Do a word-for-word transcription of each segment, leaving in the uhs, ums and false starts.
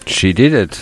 She did it.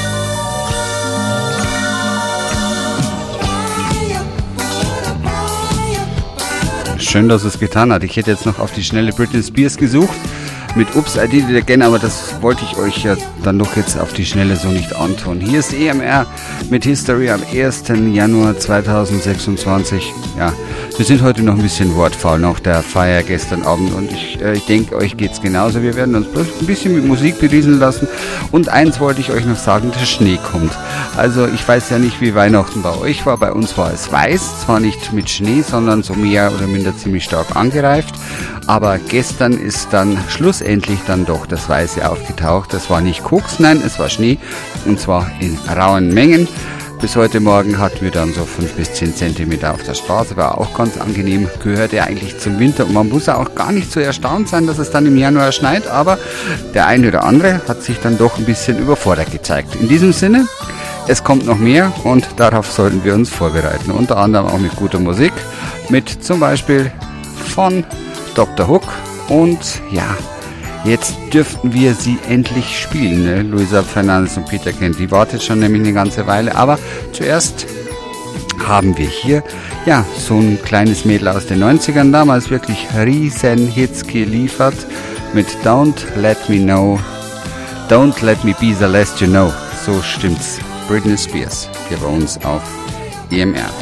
Schön, dass es getan hat. Ich hätte jetzt noch auf die schnelle Britney Spears gesucht mit Oops, I Did It Again, aber das wollte ich euch ja dann doch jetzt auf die Schnelle so nicht antun. Hier ist E M R mit History am ersten Januar zweitausendsechsundzwanzig. Ja, wir sind heute noch ein bisschen wortfaul nach der Feier gestern Abend und ich, äh, ich denke, euch geht's genauso. Wir werden uns bloß ein bisschen mit Musik berieseln lassen und eins wollte ich euch noch sagen, der Schnee kommt. Also ich weiß ja nicht, wie Weihnachten bei euch war. Bei uns war es weiß, zwar nicht mit Schnee, sondern so mehr oder minder ziemlich stark angereift. Aber gestern ist dann schlussendlich dann doch das Weiße aufgetaucht. Das war nicht Koks, nein, es war Schnee und zwar in rauen Mengen. Bis heute Morgen hatten wir dann so fünf bis zehn Zentimeter auf der Straße, war auch ganz angenehm, gehört ja eigentlich zum Winter und man muss ja auch gar nicht so erstaunt sein, dass es dann im Januar schneit, aber der eine oder andere hat sich dann doch ein bisschen überfordert gezeigt. In diesem Sinne, es kommt noch mehr und darauf sollten wir uns vorbereiten, unter anderem auch mit guter Musik, mit zum Beispiel von Doktor Hook und ja, jetzt dürften wir sie endlich spielen, ne? Luisa Fernandes und Peter Kent, die wartet schon nämlich eine ganze Weile, aber zuerst haben wir hier ja so ein kleines Mädel aus den neunzigern, damals wirklich riesen Hits geliefert mit Don't Let Me Know, Don't Let Me Be the Last You Know, so stimmt's, Britney Spears hier bei uns auf E M R.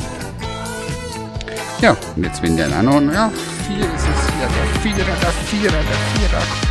Ja, und jetzt bin der Nano, ja, vier ist es hier, der Vierer, der Vierer, der Vierer.